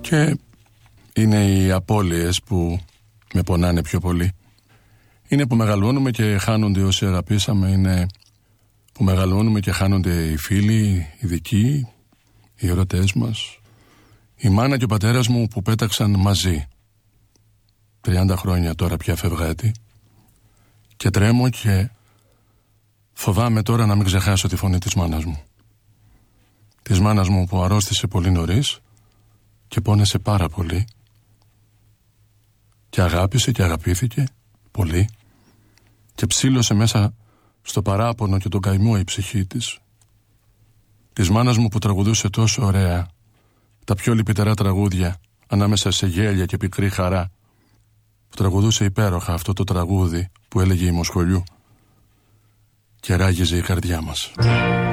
Και είναι οι απώλειες που με πονάνε πιο πολύ. Είναι που μεγαλώνουμε και χάνονται όσοι αγαπήσαμε. Είναι που μεγαλώνουμε και χάνονται οι φίλοι, οι δικοί, οι ερωτές μας. Η μάνα και ο πατέρας μου που πέταξαν μαζί. 30 χρόνια τώρα πια φευγάτη. Και τρέμω και φοβάμαι τώρα να μην ξεχάσω τη φωνή της μάνας μου. Της μάνας μου που αρρώστησε πολύ νωρίς και πόνεσε πάρα πολύ. Και αγάπησε και αγαπήθηκε πολύ. Και ψήλωσε μέσα στο παράπονο και τον καημό η ψυχή της. Της μάνας μου που τραγουδούσε τόσο ωραία τα πιο λυπητερά τραγούδια ανάμεσα σε γέλια και πικρή χαρά, που τραγουδούσε υπέροχα αυτό το τραγούδι που έλεγε η Μοσχολιού και ράγιζε η καρδιά μας.